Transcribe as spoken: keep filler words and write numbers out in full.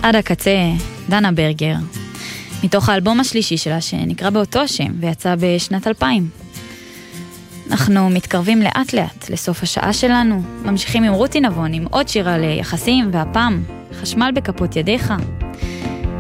עד הקצה, דנה ברגר. מתוך האלבום השלישי שלה שנקרא באותו השם ויצא בשנת אלפיים. אנחנו מתקרבים לאט לאט לסוף השעה שלנו, ממשיכים עם רותי נבון עם עוד שירה ליחסים, והפעם חשמל בכפות ידיך.